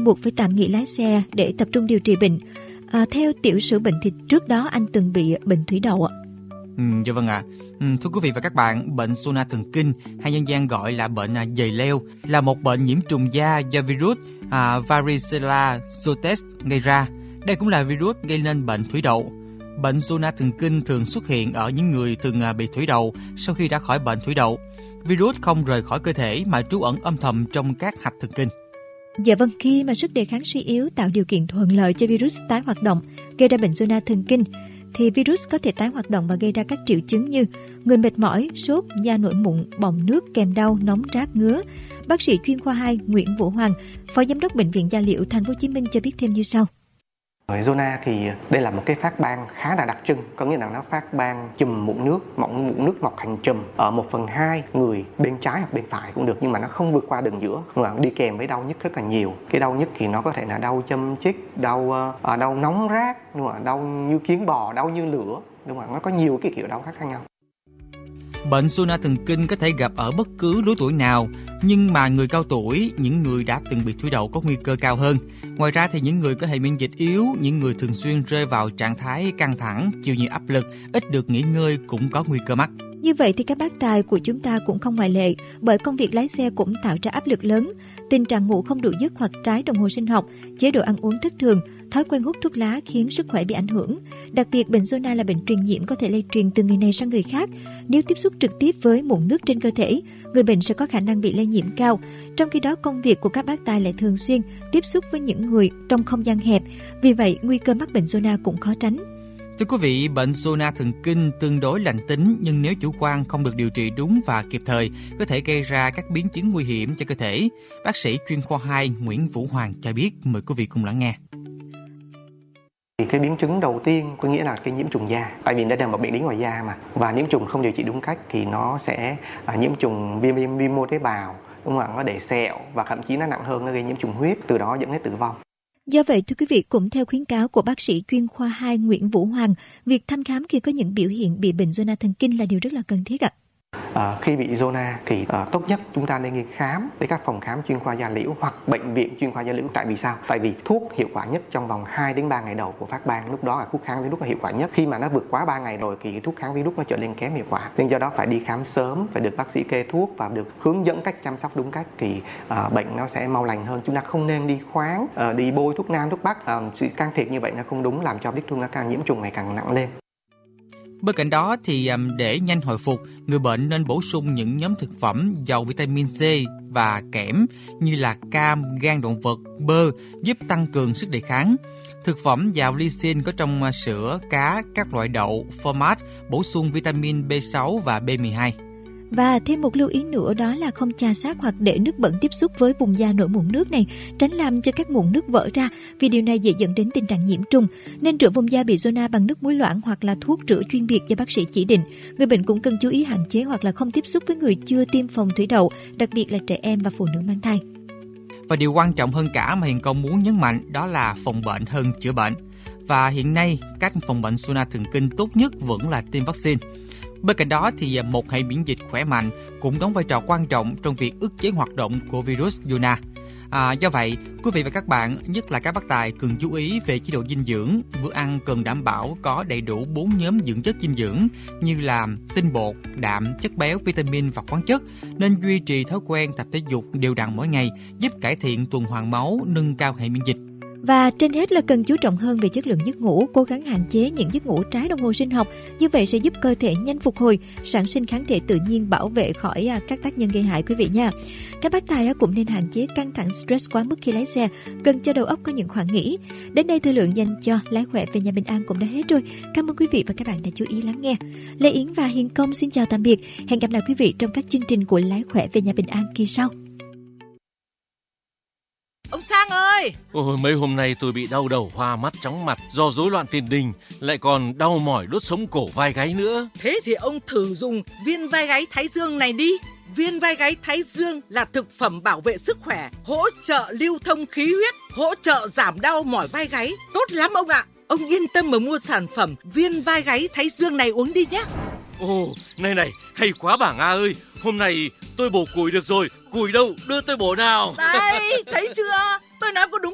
buộc phải tạm nghỉ lái xe để tập trung điều trị bệnh. Theo tiểu sử bệnh thì trước đó anh từng bị bệnh thủy đậu ạ. Dạ vâng ạ. Thưa quý vị và các bạn, bệnh zona thần kinh hay dân gian gọi là bệnh dày leo là một bệnh nhiễm trùng da do virus Varicella zoster gây ra. Đây cũng là virus gây nên bệnh thủy đậu. Bệnh zona thần kinh thường xuất hiện ở những người từng bị thủy đậu sau khi đã khỏi bệnh thủy đậu. Virus không rời khỏi cơ thể mà trú ẩn âm thầm trong các hạch thần kinh. Dạ vâng, khi mà sức đề kháng suy yếu tạo điều kiện thuận lợi cho virus tái hoạt động, gây ra bệnh zona thần kinh, thì virus có thể tái hoạt động và gây ra các triệu chứng như người mệt mỏi, sốt, da nổi mụn, bọng nước kèm đau, nóng rát, ngứa. Bác sĩ chuyên khoa 2 Nguyễn Vũ Hoàng, Phó Giám đốc Bệnh viện Gia Liễu Thành phố Hồ Chí Minh cho biết thêm như sau. Zona thì đây là một cái phát ban khá là đặc trưng, có nghĩa là nó phát ban chùm mụn nước, mụn nước mọc thành chùm ở 1/2 người bên trái hoặc bên phải cũng được, nhưng mà nó không vượt qua đường giữa, mà đi kèm với đau nhức rất là nhiều. Cái đau nhức thì nó có thể là đau châm chích, đau nóng rát, đúng không? Đau như kiến bò, đau như lửa, đúng không? Nó có nhiều cái kiểu đau khác nhau. Bệnh zona thần kinh có thể gặp ở bất cứ lứa tuổi nào, nhưng mà người cao tuổi, những người đã từng bị thủy đậu có nguy cơ cao hơn. Ngoài ra thì những người có hệ miễn dịch yếu, những người thường xuyên rơi vào trạng thái căng thẳng, chịu nhiều áp lực, ít được nghỉ ngơi cũng có nguy cơ mắc. Như vậy thì các bác tài của chúng ta cũng không ngoại lệ, bởi công việc lái xe cũng tạo ra áp lực lớn. Tình trạng ngủ không đủ giấc hoặc trái đồng hồ sinh học, chế độ ăn uống thất thường, thói quen hút thuốc lá khiến sức khỏe bị ảnh hưởng. Đặc biệt, bệnh zona là bệnh truyền nhiễm có thể lây truyền từ người này sang người khác. Nếu tiếp xúc trực tiếp với mụn nước trên cơ thể, người bệnh sẽ có khả năng bị lây nhiễm cao. Trong khi đó, công việc của các bác tài lại thường xuyên tiếp xúc với những người trong không gian hẹp. Vì vậy, nguy cơ mắc bệnh zona cũng khó tránh. Thưa quý vị, bệnh zona thần kinh tương đối lành tính, nhưng nếu chủ quan không được điều trị đúng và kịp thời, có thể gây ra các biến chứng nguy hiểm cho cơ thể. Bác sĩ chuyên khoa 2 Nguyễn Vũ Hoàng cho biết, mời quý vị cùng lắng nghe. Thì cái biến chứng đầu tiên có nghĩa là cái nhiễm trùng da, tại vì đây là một bệnh lý ngoài da mà, và nhiễm trùng không điều trị đúng cách thì nó sẽ nhiễm trùng viêm mô tế bào, đúng không? Nó để sẹo và thậm chí nó nặng hơn, nó gây nhiễm trùng huyết, từ đó dẫn đến tử vong. Do vậy, thưa quý vị, cũng theo khuyến cáo của bác sĩ chuyên khoa 2 Nguyễn Vũ Hoàng, việc thăm khám khi có những biểu hiện bị bệnh zona thần kinh là điều rất là cần thiết ạ. Khi bị zona thì tốt nhất chúng ta nên đi khám với các phòng khám chuyên khoa da liễu hoặc bệnh viện chuyên khoa da liễu. Tại vì sao? Tại vì thuốc hiệu quả nhất trong vòng 2 đến 3 ngày đầu của phát ban, lúc đó là thuốc kháng virus là hiệu quả nhất. Khi mà nó vượt quá 3 ngày rồi thì thuốc kháng virus nó trở nên kém hiệu quả. Nên do đó phải đi khám sớm, phải được bác sĩ kê thuốc và được hướng dẫn cách chăm sóc đúng cách thì bệnh nó sẽ mau lành hơn. Chúng ta không nên đi khoáng, đi bôi thuốc nam thuốc bắc, sự can thiệp như vậy nó không đúng, làm cho vết thương nó càng nhiễm trùng ngày càng nặng lên. Bên cạnh đó thì để nhanh hồi phục, người bệnh nên bổ sung những nhóm thực phẩm giàu vitamin C và kẽm như là cam, gan động vật, bơ giúp tăng cường sức đề kháng. Thực phẩm giàu lysine có trong sữa, cá, các loại đậu, phô mát bổ sung vitamin B6 và B12. Và thêm một lưu ý nữa đó là không chà sát hoặc để nước bẩn tiếp xúc với vùng da nổi mụn nước này, tránh làm cho các mụn nước vỡ ra, vì điều này dễ dẫn đến tình trạng nhiễm trùng. Nên rửa vùng da bị zona bằng nước muối loãng hoặc là thuốc rửa chuyên biệt do bác sĩ chỉ định. Người bệnh cũng cần chú ý hạn chế hoặc là không tiếp xúc với người chưa tiêm phòng thủy đậu, đặc biệt là trẻ em và phụ nữ mang thai. Và điều quan trọng hơn cả mà Hiền Công muốn nhấn mạnh đó là phòng bệnh hơn chữa bệnh. Và hiện nay, cách phòng bệnh zona thần kinh tốt nhất vẫn là tiêm vaccine. Bên cạnh đó thì một hệ miễn dịch khỏe mạnh cũng đóng vai trò quan trọng trong việc ức chế hoạt động của virus zona. Do vậy, quý vị và các bạn, nhất là các bác tài cần chú ý về chế độ dinh dưỡng. Bữa ăn cần đảm bảo có đầy đủ 4 nhóm dưỡng chất dinh dưỡng như là tinh bột, đạm, chất béo, vitamin và khoáng chất. Nên duy trì thói quen tập thể dục đều đặn mỗi ngày, giúp cải thiện tuần hoàn máu, nâng cao hệ miễn dịch. Và trên hết là cần chú trọng hơn về chất lượng giấc ngủ, cố gắng hạn chế những giấc ngủ trái đồng hồ sinh học. Như vậy sẽ giúp cơ thể nhanh phục hồi, sản sinh kháng thể tự nhiên bảo vệ khỏi các tác nhân gây hại quý vị nha. Các bác tài cũng nên hạn chế căng thẳng stress quá mức khi lái xe, cần cho đầu óc có những khoảng nghỉ. Đến đây thời lượng dành cho Lái khỏe về nhà bình an cũng đã hết rồi. Cảm ơn quý vị và các bạn đã chú ý lắng nghe. Lê Yến và Hiền Công xin chào tạm biệt. Hẹn gặp lại quý vị trong các chương trình của Lái khỏe về nhà bình an kỳ sau. Ông Sang ơi! Ôi, mấy hôm nay tôi bị đau đầu, hoa mắt, chóng mặt do rối loạn tiền đình, lại còn đau mỏi đốt sống cổ vai gáy nữa. Thế thì ông thử dùng viên vai gáy Thái Dương này đi. Viên vai gáy Thái Dương là thực phẩm bảo vệ sức khỏe, hỗ trợ lưu thông khí huyết, hỗ trợ giảm đau mỏi vai gáy. Tốt lắm ông ạ! Ông yên tâm mà mua sản phẩm viên vai gáy Thái Dương này uống đi nhé. Ồ, này, hay quá bảng A ơi. Hôm nay tôi bổ củi được rồi. Củi đâu, đưa tôi bổ nào. Đây, thấy chưa? Tôi nói có đúng